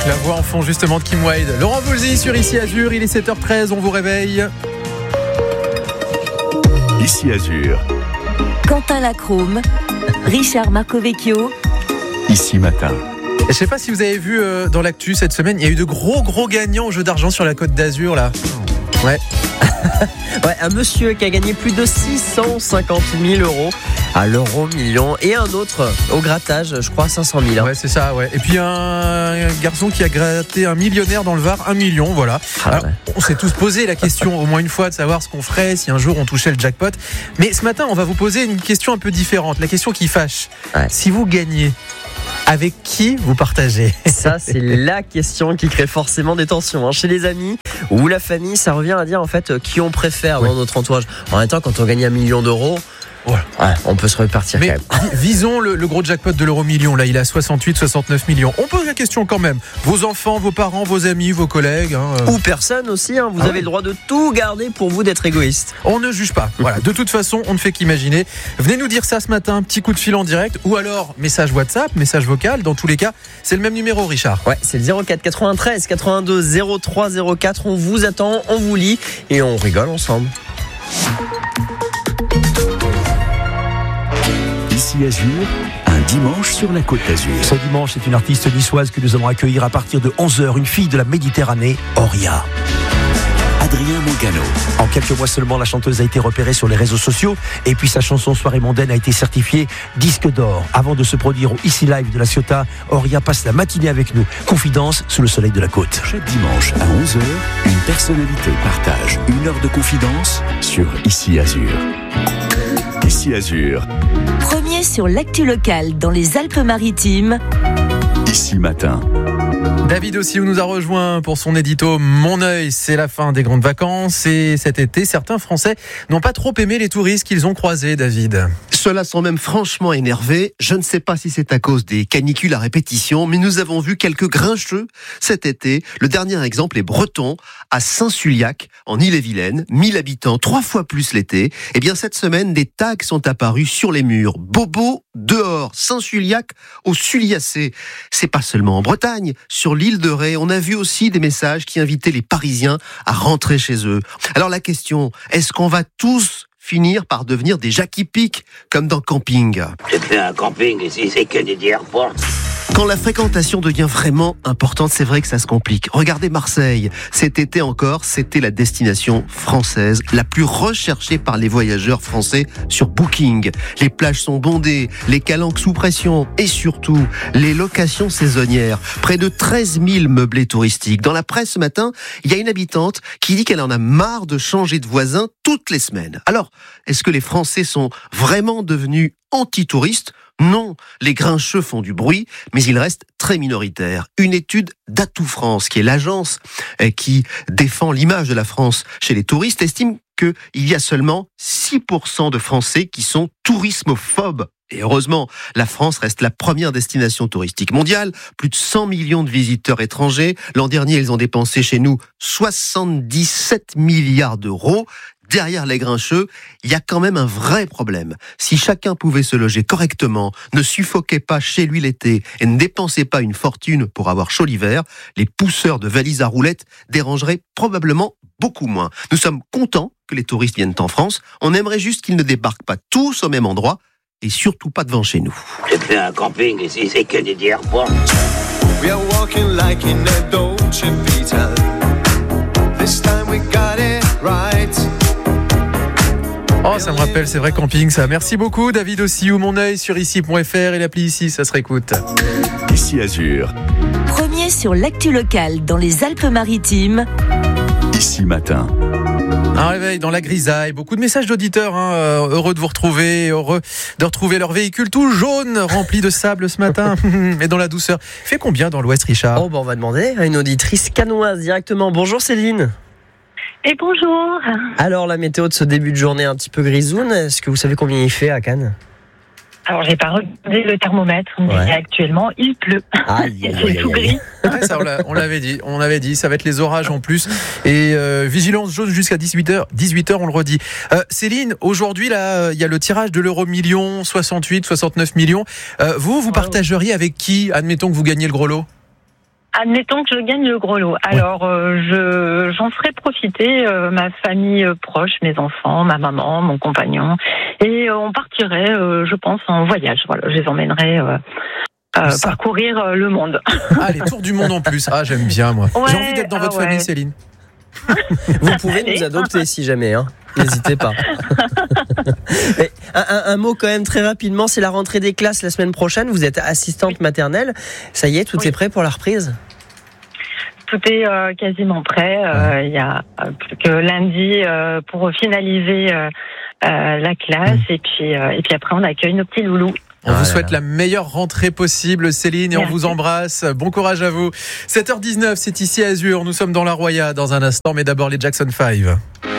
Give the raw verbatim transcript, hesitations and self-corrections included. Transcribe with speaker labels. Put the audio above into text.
Speaker 1: La voix en fond justement de Kim Wilde. Laurent Voulzy sur Ici Azur, il est sept heures treize, on vous réveille.
Speaker 2: Ici Azur.
Speaker 3: Quentin Lacrome, Richard Marcovecchio.
Speaker 2: Ici Matin.
Speaker 1: Je sais pas si vous avez vu euh, dans l'actu cette semaine, il y a eu de gros gros gagnants au jeu d'argent sur la Côte d'Azur là. Ouais.
Speaker 4: Ouais, un monsieur qui a gagné plus de six cent cinquante mille euros à l'euro million et un autre au grattage, je crois cinq cent mille. Hein.
Speaker 1: Ouais, c'est ça, ouais. Et puis un, un garçon qui a gratté un millionnaire dans le Var, un million, voilà.
Speaker 4: Ah,
Speaker 1: Alors,
Speaker 4: ouais.
Speaker 1: on s'est tous posé la question au moins une fois de savoir ce qu'on ferait si un jour on touchait le jackpot. Mais ce matin, on va vous poser une question un peu différente, la question qui fâche.
Speaker 4: Ouais.
Speaker 1: Si vous gagnez, avec qui vous partagez ?
Speaker 4: Ça, c'est la question qui crée forcément des tensions hein. Chez les amis ou la famille, ça revient à dire en fait euh, qui on préfère
Speaker 1: Ouais.
Speaker 4: dans notre entourage. En même temps, quand on gagne un million d'euros,
Speaker 1: Voilà.
Speaker 4: ouais, on peut se repartir
Speaker 1: Mais
Speaker 4: quand même.
Speaker 1: vi- visons le, le gros jackpot de l'euro million. Là, il est à soixante-huit, soixante-neuf millions. On pose la question quand même. Vos enfants, vos parents, vos amis, vos collègues. Hein, euh,
Speaker 4: Ou personne aussi, hein. Vous
Speaker 1: Ah
Speaker 4: avez
Speaker 1: ouais.
Speaker 4: le droit de tout garder pour vous d'être égoïste.
Speaker 1: On ne juge pas. Voilà. De toute façon, on ne fait qu'imaginer. Venez nous dire ça ce matin. Petit coup de fil en direct. Ou alors, message WhatsApp, message vocal. Dans tous les cas, c'est le même numéro, Richard.
Speaker 4: Ouais, c'est le zéro quatre quatre-vingt-treize quatre-vingt-deux zéro trois zéro quatre. On vous attend, on vous lit et on rigole ensemble.
Speaker 2: Ici Azur, un dimanche sur la Côte d'Azur.
Speaker 5: Ce dimanche, c'est une artiste niçoise que nous allons accueillir à partir de onze heures, une fille de la Méditerranée, Auria.
Speaker 2: Adrien Mangano.
Speaker 5: En quelques mois seulement, la chanteuse a été repérée sur les réseaux sociaux et puis sa chanson Soirée mondaine a été certifiée disque d'or. Avant de se produire au Ici Live de la Ciotat, Auria passe la matinée avec nous. Confidence sous le soleil de la côte.
Speaker 2: Chaque dimanche à onze heures, une personnalité partage une heure de confidence sur Ici Azur. Ici Azur,
Speaker 3: Premier sur l'actu locale dans les Alpes-Maritimes.
Speaker 2: Ici Matin.
Speaker 1: David aussi nous a rejoint pour son édito Mon œil, c'est la fin des grandes vacances. Et cet été, certains Français n'ont pas trop aimé les touristes qu'ils ont croisés, David.
Speaker 6: Ceux-là sont même franchement énervés. Je ne sais pas si c'est à cause des canicules à répétition, mais nous avons vu quelques grincheux cet été. Le dernier exemple est breton, à Saint-Suliac, en Ille-et-Vilaine. mille habitants, trois fois plus l'été. Eh bien, cette semaine, des tags sont apparus sur les murs. Bobo, dehors, Saint-Suliac, au Suliacé. C'est pas seulement en Bretagne. Sur l'île de Ré, on a vu aussi des messages qui invitaient les Parisiens à rentrer chez eux. Alors la question, est-ce qu'on va tous finir par devenir des Jackie Pic, comme dans Camping?
Speaker 7: C'est plus un camping ici, c'est que des airports.
Speaker 6: Quand la fréquentation devient vraiment importante, c'est vrai que ça se complique. Regardez Marseille. Cet été encore, c'était la destination française la plus recherchée par les voyageurs français sur Booking. Les plages sont bondées, les calanques sous pression et surtout les locations saisonnières. Près de treize mille meublés touristiques. Dans la presse ce matin, il y a une habitante qui dit qu'elle en a marre de changer de voisin toutes les semaines. Alors, est-ce que les Français sont vraiment devenus anti-touristes ? Non, les grincheux font du bruit, mais ils restent très minoritaires. Une étude d'Atout France, qui est l'agence qui défend l'image de la France chez les touristes, estime qu'il y a seulement six pour cent de Français qui sont tourismophobes. Et heureusement, la France reste la première destination touristique mondiale. Plus de cent millions de visiteurs étrangers. L'an dernier, ils ont dépensé chez nous soixante-dix-sept milliards d'euros. Derrière les grincheux, il y a quand même un vrai problème. Si chacun pouvait se loger correctement, ne suffoquait pas chez lui l'été et ne dépensait pas une fortune pour avoir chaud l'hiver, les pousseurs de valises à roulettes dérangeraient probablement beaucoup moins. Nous sommes contents que les touristes viennent en France. On aimerait juste qu'ils ne débarquent pas tous au même endroit et surtout pas devant chez nous.
Speaker 7: C'est plus un camping ici, c'est que des airports.
Speaker 8: We are walking like in a Dolce Vita. This time we got it right.
Speaker 1: Oh, ça me rappelle, c'est vrai, Camping, ça. Merci beaucoup, David aussi, ou Mon œil sur ici point f r et l'appli Ici, ça se réécoute.
Speaker 2: Ici Azur,
Speaker 3: Premier sur l'actu locale dans les Alpes-Maritimes.
Speaker 2: Ici Matin.
Speaker 1: Un réveil dans la grisaille, beaucoup de messages d'auditeurs, hein, euh, heureux de vous retrouver, heureux de retrouver leur véhicule tout jaune, rempli de sable ce matin, et dans la douceur. Il fait combien dans l'Ouest, Richard ?
Speaker 4: Oh, bah on va demander à une auditrice cannoise directement. Bonjour Céline.
Speaker 9: Et bonjour.
Speaker 4: Alors la météo de ce début de journée un petit peu grisoune, est-ce que vous savez combien il fait à Cannes ?
Speaker 9: Alors, j'ai pas regardé le thermomètre, mais
Speaker 4: Ouais.
Speaker 9: actuellement, il pleut.
Speaker 4: Aïe, aïe,
Speaker 9: C'est
Speaker 4: aïe,
Speaker 9: tout
Speaker 4: aïe.
Speaker 9: gris.
Speaker 1: Ouais, ça, on, l'a- on l'avait dit, on avait dit, ça va être les orages en plus. Et euh, vigilance jaune jusqu'à dix-huit heures, dix-huit heures, on le redit. Euh, Céline, aujourd'hui, là, il y a le tirage de l'euro million, soixante-huit, soixante-neuf millions. Euh, vous, vous partageriez avec qui, admettons que vous gagnez le gros lot ?
Speaker 9: admettons que je gagne le gros lot. Alors, euh, je, j'en ferai profiter euh, ma famille euh, proche, mes enfants, ma maman, mon compagnon. Et euh, on partirait, euh, je pense, en voyage. Voilà, je les emmènerai euh, euh, parcourir euh, le monde.
Speaker 1: Ah, les tours du monde en plus. Ah, j'aime bien, moi.
Speaker 9: Ouais,
Speaker 1: J'ai envie d'être dans
Speaker 9: ah
Speaker 1: votre
Speaker 9: ouais.
Speaker 1: famille, Céline.
Speaker 4: Vous pouvez nous adopter si jamais, hein. N'hésitez pas. Mais un, un, un mot quand même très rapidement, c'est la rentrée des classes la semaine prochaine. Vous êtes assistante maternelle. Ça y est, tout
Speaker 9: Oui.
Speaker 4: est prêt pour la reprise?
Speaker 9: Tout est euh, quasiment prêt. Euh, Il y a euh, plus que lundi euh, pour finaliser euh, euh, la classe. Et puis, euh, et puis après, on accueille nos petits loulous.
Speaker 1: On
Speaker 4: Ah
Speaker 1: vous
Speaker 4: là
Speaker 1: souhaite
Speaker 4: là.
Speaker 1: la meilleure rentrée possible, Céline, et on
Speaker 9: Merci.
Speaker 1: vous embrasse. Bon courage à vous. sept heures dix-neuf, c'est ici Azur. Nous sommes dans la Roya dans un instant, mais d'abord les Jackson five.